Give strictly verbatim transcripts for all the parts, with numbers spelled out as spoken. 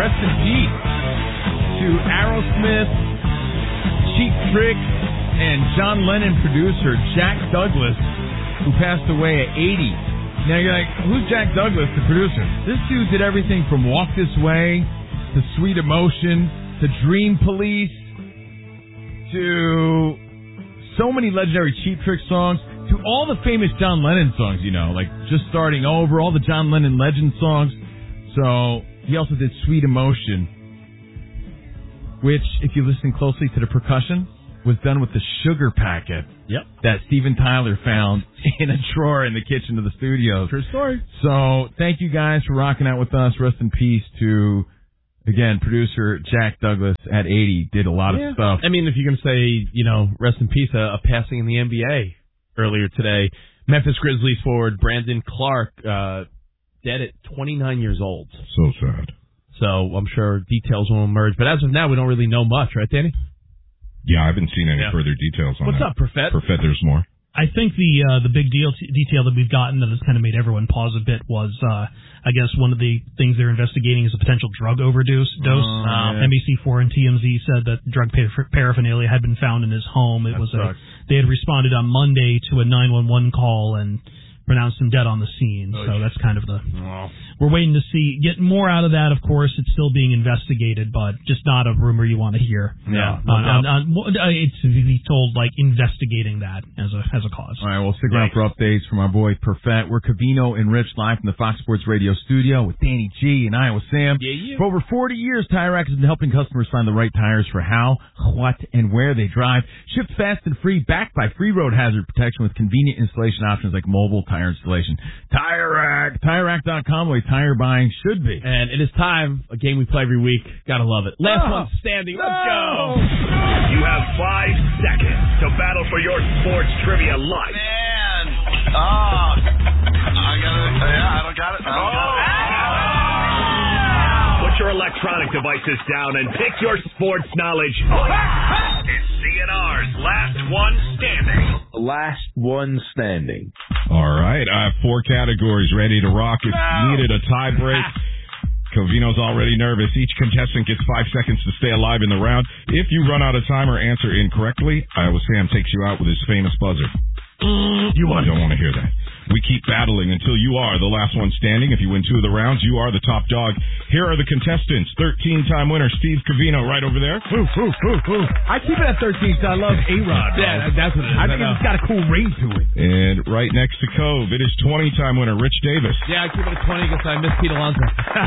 rest in peace to Aerosmith, Cheap Trick, and John Lennon producer Jack Douglas, who passed away at eighty. Now you're like, who's Jack Douglas, the producer? This dude did everything from Walk This Way to Sweet Emotion to Dream Police to so many legendary Cheap Trick songs to all the famous John Lennon songs, you know, like Just Starting Over, all the John Lennon legend songs. So he also did Sweet Emotion, which, if you listen closely to the percussion, was done with the sugar packet yep. that Steven Tyler found in a drawer in the kitchen of the studio. True story. So thank you guys for rocking out with us. Rest in peace to, again, producer Jack Douglas at eighty. Did a lot yeah. of stuff. I mean, if you're going to say, you know, rest in peace, a, a passing in the N B A earlier today. Memphis Grizzlies forward Brandon Clark, uh, dead at twenty-nine years old. So sad. So I'm sure details will emerge. But as of now, we don't really know much, right, Danny? Yeah, I haven't seen any yeah. further details on What's that. What's up, Perfet? Perfet, there's more. I think the uh, the big deal t- detail that we've gotten that has kind of made everyone pause a bit was, uh, I guess, one of the things they're investigating is a potential drug overdose. Dose. Oh, um, yeah. N B C four and T M Z said that drug par- paraphernalia had been found in his home. It That was a, sucks. they had responded on Monday to a nine one one call and pronounced him dead on the scene. Oh, so yeah. that's kind of the. Oh. We're waiting to see get more out of that. Of course, it's still being investigated, but just not a rumor you want to hear. Yeah, Uh, on, on, on, uh, it's to be told like investigating that as a as a cause. All right, well, stick around for updates from our boy Perfet. We're Covino and Rich live from the Fox Sports Radio studio with Danny G and Iowa Sam. Yeah, yeah. For over forty years, Tire Rack has been helping customers find the right tires for how, what, and where they drive. Shipped fast and free, backed by free road hazard protection with convenient installation options like mobile tire installation. Tire Rack, Tire Rack dot com, the way tire buying should be. And it is time, a game we play every week. Gotta love it. Last Oh, one standing. no. Let's go. You have five seconds to battle for your sports trivia life. Man. Oh. I got it. Yeah, I don't got it. I don't got it. Put your electronic devices down and pick your sports knowledge. It's C N R's Last One Standing. Last one standing. All right, I have four categories ready to rock. If needed a tie break, Covino's already nervous. Each contestant gets five seconds to stay alive in the round. If you run out of time or answer incorrectly, Iowa Sam takes you out with his famous buzzer. You don't want to hear that. We keep battling until you are the last one standing. If you win two of the rounds, you are the top dog. Here are the contestants. thirteen-time winner Steve Covino right over there. Ooh, ooh, ooh, ooh. I keep it at thirteen because I love A-Rod. Yeah, that's what it is. I I think know. it's got a cool ring to it. And right next to Cove, it is twenty-time winner Rich Davis. Yeah, I keep it at twenty because I miss Pete Alonso.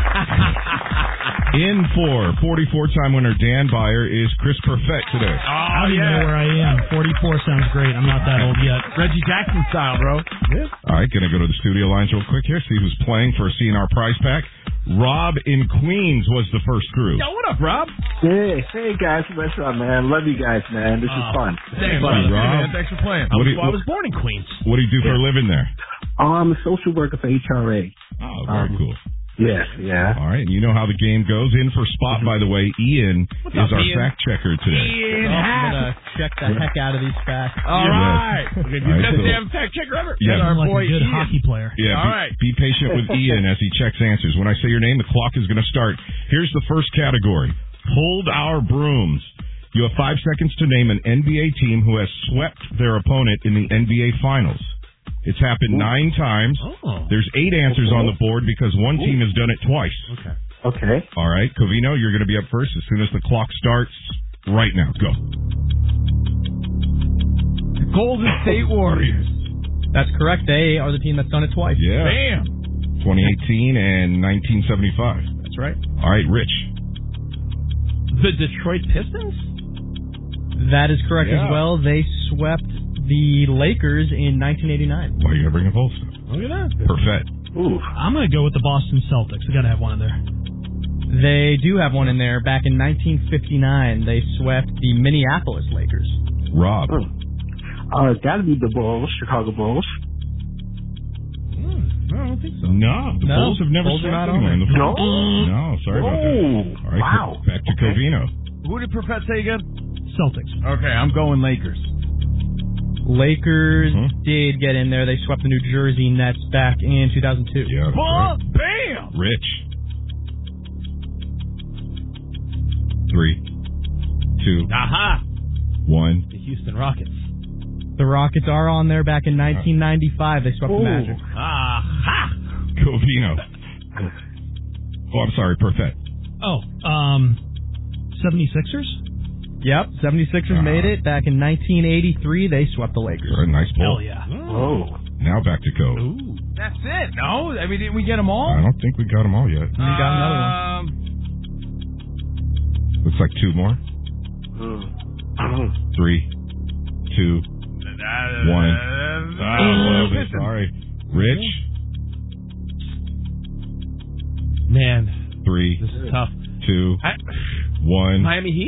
In for forty-four-time winner Dan Byer is Chris Perfett today. I don't even know where I am. forty-four sounds great. I'm not that old yet. Reggie Jackson style, bro. Yeah. All right, going to go to the studio lines real quick here, see who's playing for a C N R prize pack. Rob in Queens was the first crew. Yo, what up, Rob? Hey, hey guys, what's up, man? Love you guys, man. This is fun. Thanks, Hey, Rob. man. Thanks for playing. I was, What do you- I was born in Queens. What do you do for a living there? I'm a social worker for H R A. Oh, very Um, cool. Yes, yeah. All right, and you know how the game goes. In for spot, by the way, Ian What's is up, our Ian? fact checker today. Ian I'm Hack. gonna check the heck out of these facts. All Yes. right. All Okay, right, best so- damn fact checker ever. Yeah. That's our I'm like boy a good Ian. hockey player. Yeah, All be, right. be patient with Ian as he checks answers. When I say your name, the clock is going to start. Here's the first category. Hold our brooms. You have five seconds to name an N B A team who has swept their opponent in the N B A Finals. It's happened nine times. Oh. There's eight answers on the board because one team has done it twice. Okay. Okay. All right, Covino, you're going to be up first as soon as the clock starts right now. Go. Golden State Warriors. That's correct. They are the team that's done it twice. Yeah. Bam. twenty eighteen and nineteen seventy-five. That's right. All right, Rich. The Detroit Pistons? That is correct Yeah. as well. They swept the Lakers in nineteen eighty-nine. Why are you going to bring up old stuff? Look at that. Perfect. Ooh. I'm going to go with the Boston Celtics. We got to have one in there. They do have one in there. Back in nineteen fifty-nine, they swept the Minneapolis Lakers. Rob. Uh, gotta be the Bulls, Chicago Bulls. No, I don't think so. No, the No, Bulls have never Bulls are swept not anyone on in the No? finals. No, sorry about that. All right, wow. back to Covino. Who did Perfett say again? Celtics. Okay, I'm going Lakers. Lakers Huh? did get in there. They swept the New Jersey Nets back in two thousand two. Yeah, that's Oh, right. bam! Rich. Three, two, Aha! one. The Houston Rockets. The Rockets are on there back in nineteen ninety-five. They swept Ooh. the Magic. Aha! Covino. Oh, I'm sorry, Perfect. Oh, um, seventy-sixers? Yep, seventy-sixers Uh, made it. Back in nineteen eighty-three, they swept the Lakers. A nice ball. Hell yeah. Oh. Now back to Cove. Ooh. That's it. No? I mean, didn't we get them all? I don't think we got them all yet. And you got another one. Um, Looks like two more. Three, two, one. Oh, sorry. Rich? Man, Three, this is tough. two, I, one. Miami Heat.